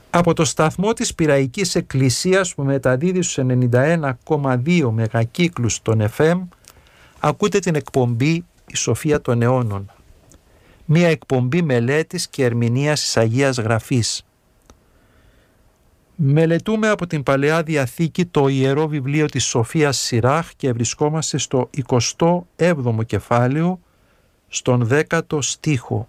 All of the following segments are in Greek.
Από το σταθμό της Πειραϊκής Εκκλησίας που μεταδίδει στους 91,2 μεγακύκλους των FM ακούτε την εκπομπή «Η Σοφία των Αιώνων», μία εκπομπή μελέτης και ερμηνείας της Αγίας Γραφής. Μελετούμε από την Παλαιά Διαθήκη το Ιερό Βιβλίο της Σοφίας Σιράχ και βρισκόμαστε στο 27ο κεφάλαιο, στον 10ο στίχο.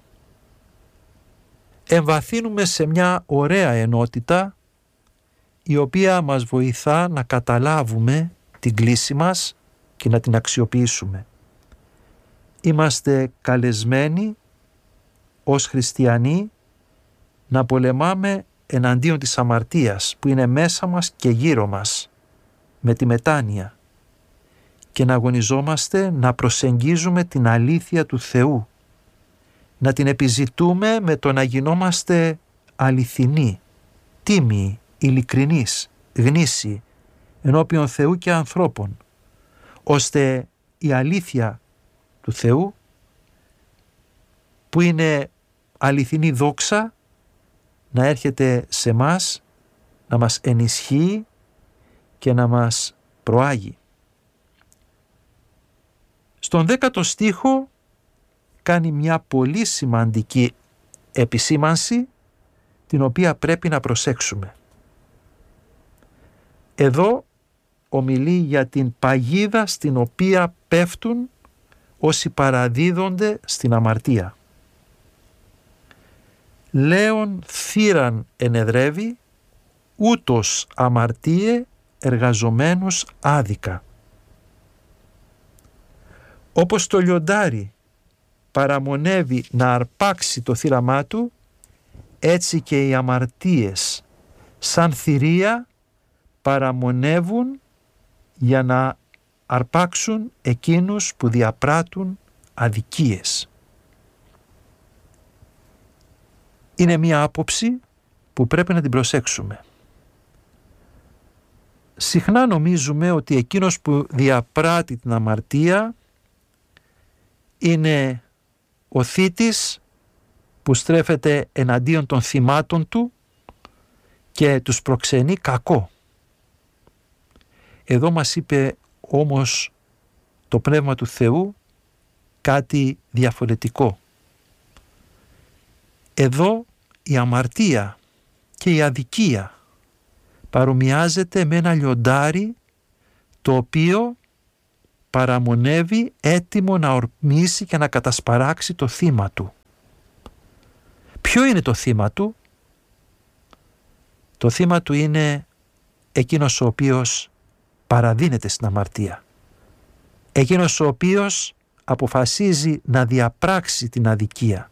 Εμβαθύνουμε σε μια ωραία ενότητα η οποία μας βοηθά να καταλάβουμε την κλίση μας και να την αξιοποιήσουμε. Είμαστε καλεσμένοι ως χριστιανοί να πολεμάμε εναντίον της αμαρτίας που είναι μέσα μας και γύρω μας με τη μετάνοια και να αγωνιζόμαστε να προσεγγίζουμε την αλήθεια του Θεού, να την επιζητούμε με το να γινόμαστε αληθινοί, τίμιοι, ειλικρινείς, γνήσιοι ενώπιον Θεού και ανθρώπων, ώστε η αλήθεια του Θεού που είναι αληθινή δόξα να έρχεται σε μας, να μας ενισχύει και να μας προάγει. Στον 10ο στίχο κάνει μια πολύ σημαντική επισήμανση την οποία πρέπει να προσέξουμε. Εδώ ομιλεί για την παγίδα στην οποία πέφτουν όσοι παραδίδονται στην αμαρτία. Λέον θύραν ενεδρεύει, ούτως αμαρτίε εργαζομένους άδικα. Όπως το λιοντάρι παραμονεύει να αρπάξει το θύραμά του, έτσι και οι αμαρτίες σαν θηρία παραμονεύουν για να αρπάξουν εκείνους που διαπράττουν αδικίες. Είναι μία άποψη που πρέπει να την προσέξουμε. Συχνά νομίζουμε ότι εκείνος που διαπράττει την αμαρτία είναι ο θήτης που στρέφεται εναντίον των θυμάτων του και τους προξενεί κακό. Εδώ μας είπε όμως το Πνεύμα του Θεού κάτι διαφορετικό. Εδώ η αμαρτία και η αδικία παρομοιάζεται με ένα λιοντάρι το οποίο παραμονεύει έτοιμο να ορμήσει και να κατασπαράξει το θύμα του. Ποιο είναι το θύμα του? Το θύμα του είναι εκείνος ο οποίος παραδίνεται στην αμαρτία. Εκείνος ο οποίος αποφασίζει να διαπράξει την αδικία.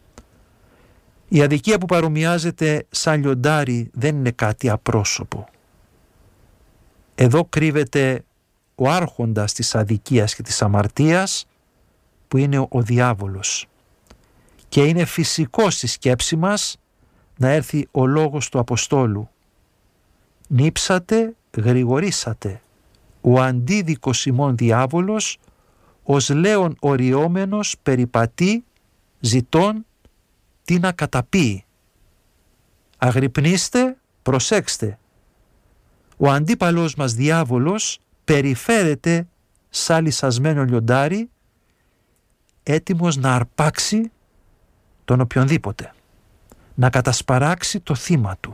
Η αδικία που παρομοιάζεται σαν λιοντάρι δεν είναι κάτι απρόσωπο. Εδώ κρύβεται ο άρχοντας της αδικίας και της αμαρτίας που είναι ο διάβολος. Και είναι φυσικό στη σκέψη μας να έρθει ο λόγος του Αποστόλου. Νίψατε, γρηγορήσατε, ο αντίδικος ημών διάβολος ως λέον οριόμενος περιπατεί ζητών τι να καταπεί. Αγρυπνήστε, προσέξτε. Ο αντίπαλος μας διάβολος περιφέρεται σαν λυσασμένο λιοντάρι έτοιμος να αρπάξει τον οποιονδήποτε, να κατασπαράξει το θύμα του.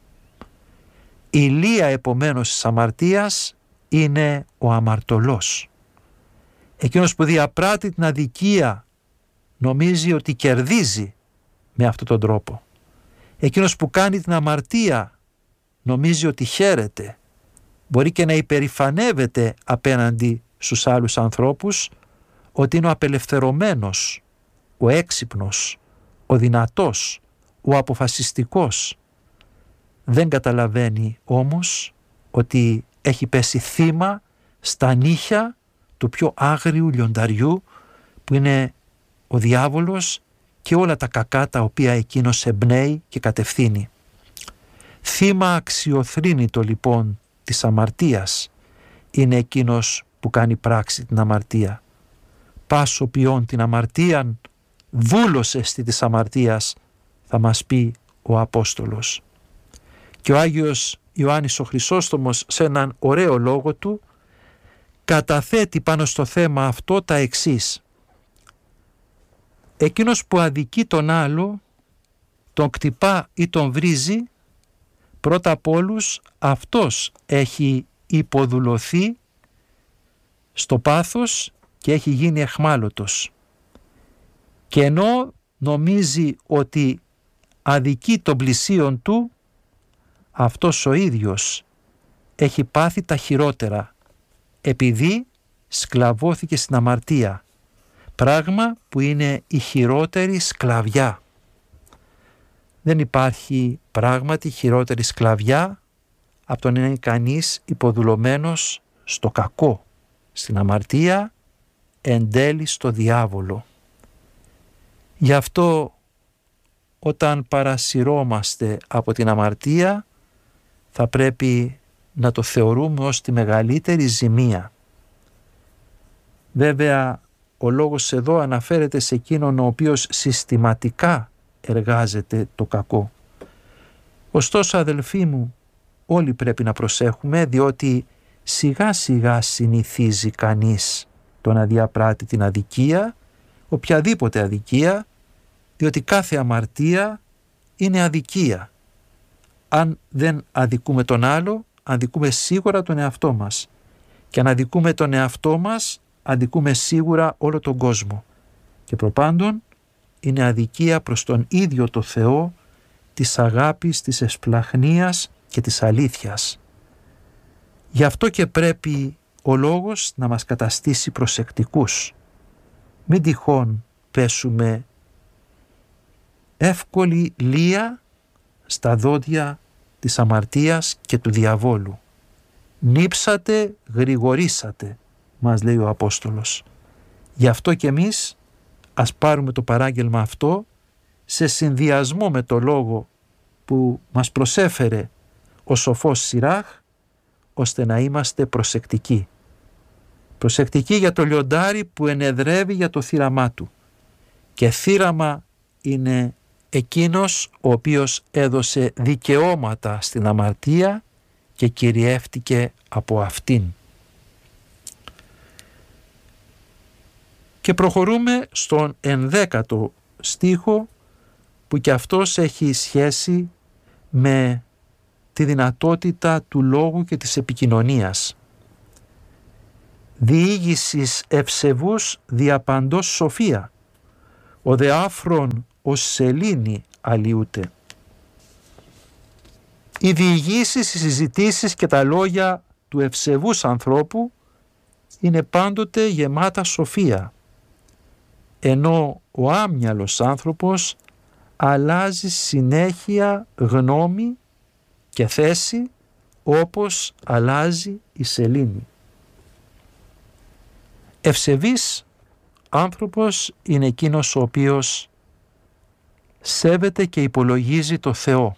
Η λία επομένως της αμαρτίας είναι ο αμαρτωλός. Εκείνος που διαπράττει την αδικία νομίζει ότι κερδίζει με αυτόν τον τρόπο. Εκείνος που κάνει την αμαρτία νομίζει ότι χαίρεται. Μπορεί και να υπερηφανεύεται απέναντι στους άλλους ανθρώπους ότι είναι ο απελευθερωμένος, ο έξυπνος, ο δυνατός, ο αποφασιστικός. Δεν καταλαβαίνει όμως ότι έχει πέσει θύμα στα νύχια του πιο άγριου λιονταριού που είναι ο διάβολος και όλα τα κακά τα οποία εκείνος εμπνέει και κατευθύνει. Θύμα αξιοθρήνητο λοιπόν της αμαρτίας είναι εκείνος που κάνει πράξη την αμαρτία. Πάσο ποιόν την αμαρτίαν δούλωσες της αμαρτίας, θα μας πει ο Απόστολος. Και ο Άγιος Ιωάννης ο Χρυσόστομος σε έναν ωραίο λόγο του καταθέτει πάνω στο θέμα αυτό τα εξής: εκείνος που αδικεί τον άλλο, τον κτυπά ή τον βρίζει, πρώτα απ' όλους αυτός έχει υποδουλωθεί στο πάθος και έχει γίνει αιχμάλωτος. Και ενώ νομίζει ότι αδικεί τον πλησίον του, αυτός ο ίδιος έχει πάθει τα χειρότερα, επειδή σκλαβώθηκε στην αμαρτία, πράγμα που είναι η χειρότερη σκλαβιά. Δεν υπάρχει πράγματι χειρότερη σκλαβιά από το να είναι κανείς υποδουλωμένος στο κακό, στην αμαρτία, εν τέλει στο διάβολο. Γι' αυτό όταν παρασυρώμαστε από την αμαρτία θα πρέπει να το θεωρούμε ως τη μεγαλύτερη ζημία. Βέβαια ο λόγος εδώ αναφέρεται σε εκείνον ο οποίος συστηματικά εργάζεται το κακό. Ωστόσο αδελφοί μου, όλοι πρέπει να προσέχουμε, διότι σιγά σιγά συνηθίζει κανείς το να διαπράττει την αδικία, οποιαδήποτε αδικία, διότι κάθε αμαρτία είναι αδικία. Αν δεν αδικούμε τον άλλο, αδικούμε σίγουρα τον εαυτό μας. Και αν αδικούμε τον εαυτό μας, αδικούμε σίγουρα όλο τον κόσμο. Και προπάντων είναι αδικία προς τον ίδιο το Θεό της αγάπης, της εσπλαχνίας και της αλήθειας. Γι' αυτό και πρέπει ο λόγος να μας καταστήσει προσεκτικούς. Μην τυχόν πέσουμε εύκολη λία στα δόντια της αμαρτίας και του διαβόλου. Νίψατε, γρηγορήσατε, μας λέει ο Απόστολος. Γι' αυτό και εμείς ας πάρουμε το παράγγελμα αυτό σε συνδυασμό με το λόγο που μας προσέφερε ο σοφός Σιράχ, ώστε να είμαστε προσεκτικοί. Προσεκτικοί για το λιοντάρι που ενεδρεύει για το θύραμά του. Και θύραμα είναι εκείνος ο οποίος έδωσε δικαιώματα στην αμαρτία και κυριεύτηκε από αυτήν. Και προχωρούμε στον 11ο στίχο, που και αυτός έχει σχέση με τη δυνατότητα του λόγου και της επικοινωνίας. Διήγησης ευσεβούς διαπαντός σοφία, ο δε άφρον ως σελήνη αλλοιούται. Οι διηγήσεις, οι συζητήσεις και τα λόγια του ευσεβούς ανθρώπου είναι πάντοτε γεμάτα σοφία, ενώ ο άμυαλος άνθρωπος αλλάζει συνέχεια γνώμη και θέση όπως αλλάζει η σελήνη. Ευσεβής άνθρωπος είναι εκείνος ο οποίος σέβεται και υπολογίζει το Θεό.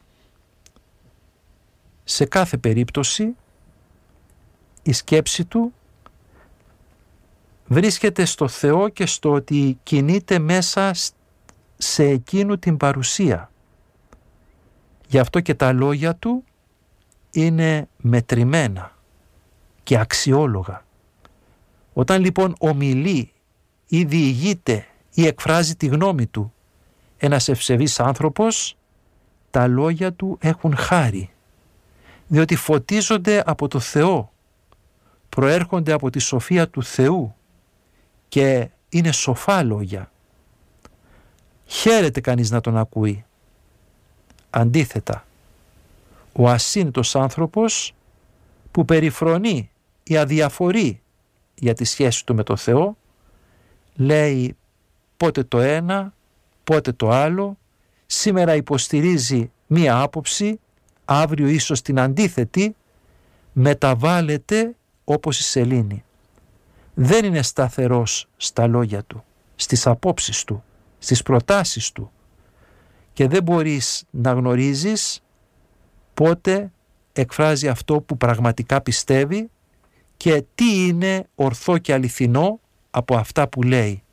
Σε κάθε περίπτωση η σκέψη του βρίσκεται στο Θεό και στο ότι κινείται μέσα σε εκείνου την παρουσία. Γι' αυτό και τα λόγια του είναι μετρημένα και αξιόλογα. Όταν λοιπόν ομιλεί ή διηγείται ή εκφράζει τη γνώμη του ένας ευσεβής άνθρωπος, τα λόγια του έχουν χάρη, διότι φωτίζονται από το Θεό, προέρχονται από τη σοφία του Θεού και είναι σοφά λόγια. Χαίρεται κανείς να τον ακούει. Αντίθετα, ο ασύνητος άνθρωπος που περιφρονεί ή αδιαφορεί για τη σχέση του με το Θεό, λέει πότε το ένα, πότε το άλλο, σήμερα υποστηρίζει μία άποψη, αύριο ίσως την αντίθετη, μεταβάλλεται όπως η σελήνη. Δεν είναι σταθερός στα λόγια του, στις απόψεις του, στις προτάσεις του, και δεν μπορείς να γνωρίζεις πότε εκφράζει αυτό που πραγματικά πιστεύει και τι είναι ορθό και αληθινό από αυτά που λέει.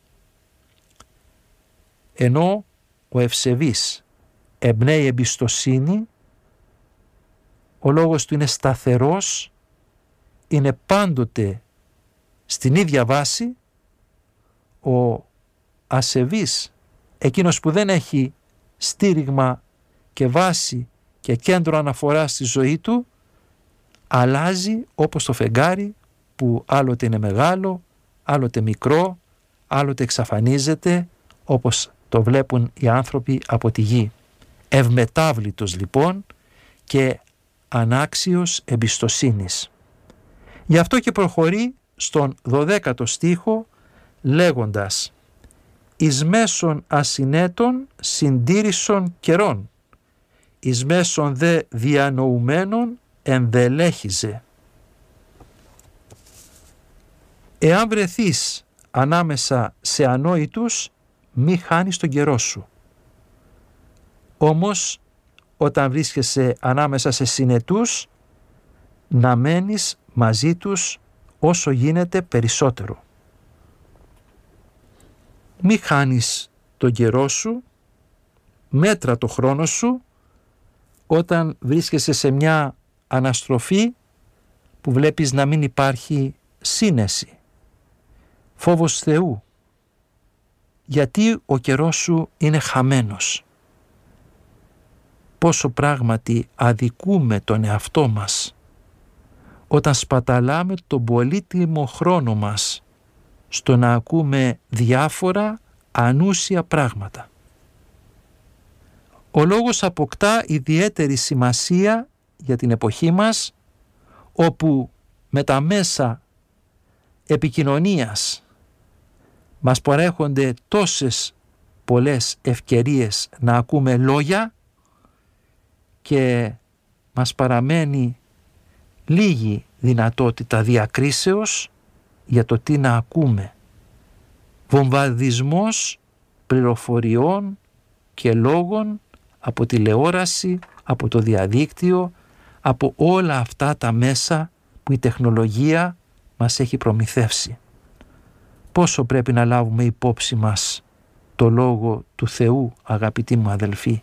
Ενώ ο ευσεβής εμπνέει εμπιστοσύνη, ο λόγος του είναι σταθερός, είναι πάντοτε στην ίδια βάση. Ο ασεβής, εκείνος που δεν έχει στήριγμα και βάση και κέντρο αναφοράς στη ζωή του, αλλάζει όπως το φεγγάρι που άλλοτε είναι μεγάλο, άλλοτε μικρό, άλλοτε εξαφανίζεται, όπως το βλέπουν οι άνθρωποι από τη γη. Ευμετάβλητος λοιπόν και ανάξιος εμπιστοσύνης. Γι' αυτό και προχωρεί στον 12ο στίχο λέγοντας «Εις μέσον ασυνέτων συντήρησον καιρών, εις μέσον δε διανοουμένων ενδελέχιζε». Εάν βρεθείς ανάμεσα σε ανόητους, μη χάνεις τον καιρό σου. Όμως, όταν βρίσκεσαι ανάμεσα σε συνετούς, να μένεις μαζί τους όσο γίνεται περισσότερο. Μη χάνεις τον καιρό σου, μέτρα το χρόνο σου, όταν βρίσκεσαι σε μια αναστροφή που βλέπεις να μην υπάρχει σύνεση, φόβος Θεού, γιατί ο καιρός σου είναι χαμένος. Πόσο πράγματι αδικούμε τον εαυτό μας όταν σπαταλάμε τον πολύτιμο χρόνο μας στο να ακούμε διάφορα ανούσια πράγματα. Ο λόγος αποκτά ιδιαίτερη σημασία για την εποχή μας, όπου με τα μέσα επικοινωνίας μας παρέχονται τόσες πολλές ευκαιρίες να ακούμε λόγια και μας παραμένει λίγη δυνατότητα διακρίσεως για το τι να ακούμε. Βομβαρδισμός πληροφοριών και λόγων από τηλεόραση, από το διαδίκτυο, από όλα αυτά τα μέσα που η τεχνολογία μας έχει προμηθεύσει. Πόσο πρέπει να λάβουμε υπόψη μας το λόγο του Θεού, αγαπητοί μου αδελφοί.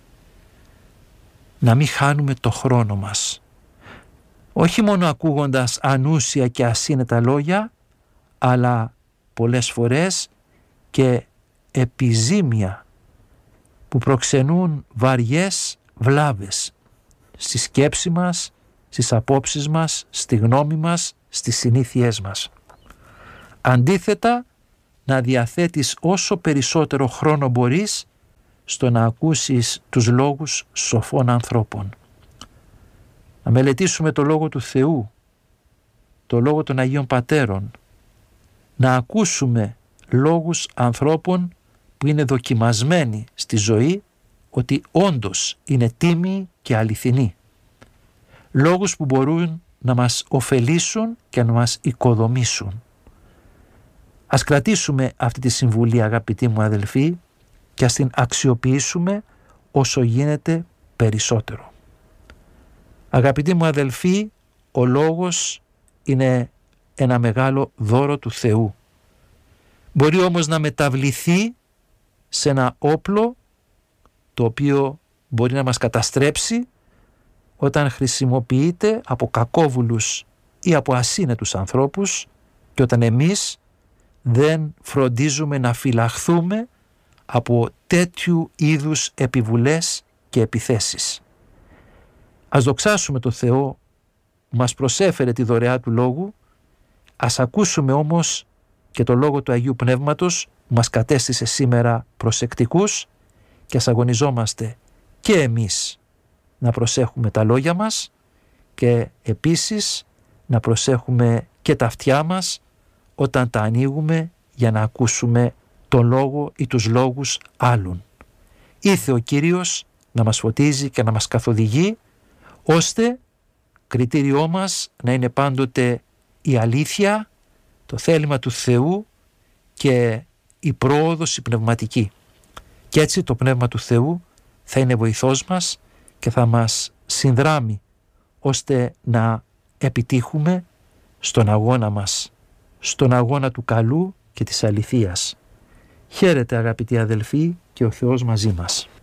Να μην χάνουμε το χρόνο μας. Όχι μόνο ακούγοντας ανούσια και ασύνετα λόγια, αλλά πολλές φορές και επιζήμια που προξενούν βαριές βλάβες στη σκέψη μας, στις απόψεις μας, στη γνώμη μας, στις συνήθειές μας. Αντίθετα, να διαθέτεις όσο περισσότερο χρόνο μπορείς στο να ακούσεις τους λόγους σοφών ανθρώπων. Να μελετήσουμε το Λόγο του Θεού, το Λόγο των Αγίων Πατέρων, να ακούσουμε λόγους ανθρώπων που είναι δοκιμασμένοι στη ζωή ότι όντως είναι τίμοι και αληθινοί. Λόγους που μπορούν να μας ωφελήσουν και να μας οικοδομήσουν. Ας κρατήσουμε αυτή τη συμβουλή, αγαπητοί μου αδελφοί, και ας την αξιοποιήσουμε όσο γίνεται περισσότερο. Αγαπητοί μου αδελφοί, ο λόγος είναι ένα μεγάλο δώρο του Θεού. Μπορεί όμως να μεταβληθεί σε ένα όπλο το οποίο μπορεί να μας καταστρέψει όταν χρησιμοποιείται από κακόβουλους ή από ασύνετους ανθρώπους και όταν εμείς δεν φροντίζουμε να φυλαχθούμε από τέτοιου είδους επιβουλές και επιθέσεις. Ας δοξάσουμε το Θεό που μας προσέφερε τη δωρεά του Λόγου, ας ακούσουμε όμως και το Λόγο του Αγίου Πνεύματος που μας κατέστησε σήμερα προσεκτικούς και ας αγωνιζόμαστε και εμείς να προσέχουμε τα λόγια μας και επίσης να προσέχουμε και τα αυτιά μας όταν τα ανοίγουμε για να ακούσουμε τον λόγο ή τους λόγους άλλων. Ήθε ο Κύριος να μας φωτίζει και να μας καθοδηγεί, ώστε κριτήριό μας να είναι πάντοτε η αλήθεια, το θέλημα του Θεού και η πρόοδος η πνευματική. Και έτσι το Πνεύμα του Θεού θα είναι βοηθός μας και θα μας συνδράμει ώστε να επιτύχουμε στον αγώνα μας, στον αγώνα του καλού και της αληθείας. Χαίρετε αγαπητοί αδελφοί και ο Θεός μαζί μας.